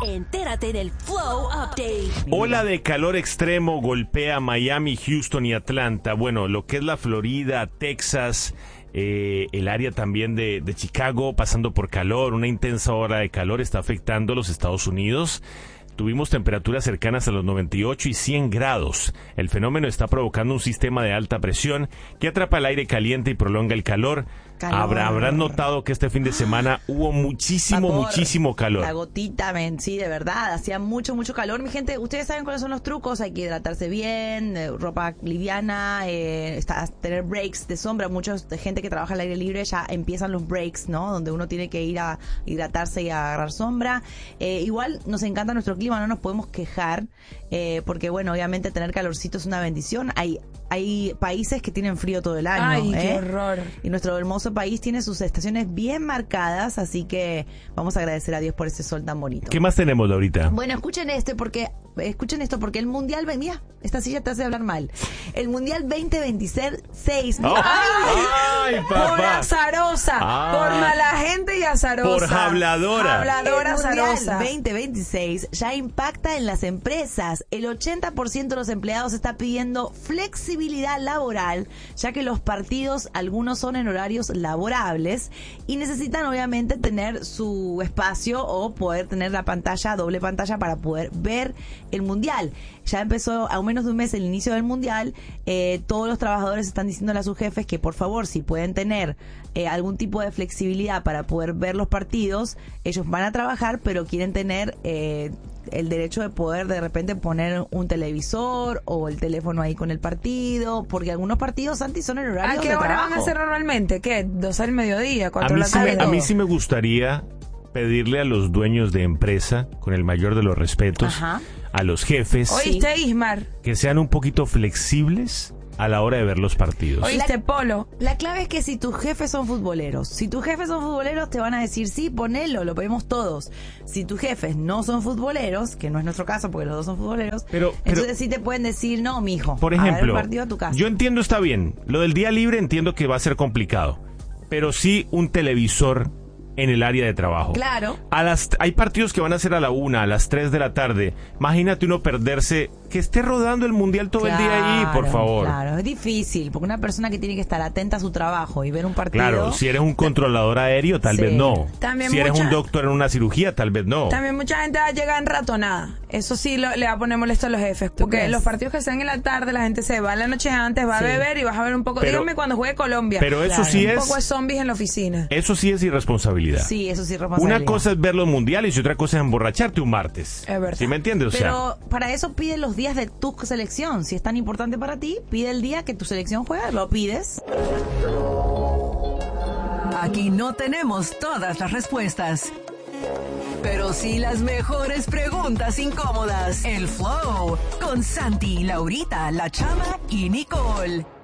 Entérate en el Flow Update. Ola de calor extremo golpea Miami, Houston y Atlanta. Bueno, lo que es la Florida, Texas, el área también de Chicago, pasando por calor. Una intensa ola de calor está afectando a los Estados Unidos. Tuvimos temperaturas cercanas a los 98 y 100 grados. El fenómeno está provocando un sistema de alta presión que atrapa el aire caliente y prolonga el calor. Habrán notado que este fin de semana hubo muchísimo calor. La gotita, sí, de verdad, hacía mucho calor. Mi gente, ustedes saben cuáles son los trucos. Hay que hidratarse bien, ropa liviana, tener breaks de sombra. Mucha gente que trabaja al aire libre ya empiezan los breaks, ¿no? Donde uno tiene que ir a hidratarse y a agarrar sombra. Igual nos encanta nuestro clima, no nos podemos quejar, porque bueno, obviamente tener calorcito es una bendición. Hay países que tienen frío todo el año. Ay, qué horror. Y nuestro hermoso país tiene sus estaciones bien marcadas, así que vamos a agradecer a Dios por ese sol tan bonito. ¿Qué más tenemos, Laurita? Bueno, escuchen esto porque el Mundial, mira, esta silla te hace hablar mal. El Mundial 2026. Oh. ¡Ay, papá! Por azarosa, por mala gente y azarosa. Por habladora. El azarosa. Mundial 2026 ya impacta en las empresas. El 80% de los empleados está pidiendo flexibilidad laboral, ya que los partidos, algunos son en horarios laborables y necesitan obviamente tener su espacio o poder tener la pantalla, doble pantalla, para poder ver el Mundial. Ya empezó a menos de un mes el inicio del Mundial. Todos los trabajadores están diciéndole a sus jefes que por favor, si pueden tener algún tipo de flexibilidad para poder ver los partidos, ellos van a trabajar, pero quieren tener el derecho de poder de repente poner un televisor o el teléfono ahí con el partido, porque algunos partidos, Santi, son en horario de trabajo. ¿A qué hora van a hacer normalmente? ¿Qué? ¿2 del mediodía? 4 de la tarde? A mí sí me gustaría pedirle a los dueños de empresa, con el mayor de los respetos, a los jefes, ¿Oíste, Ismar? que sean un poquito flexibles a la hora de ver los partidos. ¿Oíste, Polo? La clave es que si tus jefes son futboleros, te van a decir, sí, ponelo, lo ponemos todos. Si tus jefes no son futboleros, que no es nuestro caso porque los dos son futboleros, entonces sí te pueden decir, no, mijo, por ejemplo, a ver el partido a tu casa. Yo entiendo, está bien, lo del día libre entiendo que va a ser complicado, pero sí un televisor en el área de trabajo. Claro. Hay partidos que van a ser a la 1, a las 3 de la tarde. Imagínate uno perderse, que esté rodando el Mundial todo el día ahí, por favor. Claro, es difícil, porque una persona que tiene que estar atenta a su trabajo y ver un partido... Claro, si eres un controlador aéreo, tal vez no. También si eres un doctor en una cirugía, tal vez no. También mucha gente va a llegar enratonada. Eso sí le va a poner molesto a los jefes, porque los partidos que sean en la tarde, la gente se va la noche antes, va a beber y vas a ver un poco... Dígame cuando juegue Colombia. Pero eso sí es... Un poco de zombies en la oficina. Eso sí es irresponsabilidad. Sí, eso sí es responsabilidad. Una cosa es ver los mundiales y otra cosa es emborracharte un martes. Es verdad. ¿Sí me entiendes? Pero para eso pide los días de tu selección. Si es tan importante para ti, pide el día que tu selección juega, lo pides. Aquí no tenemos todas las respuestas, pero sí las mejores preguntas incómodas. El Flow con Santi, Laurita, La Chama y Nicole.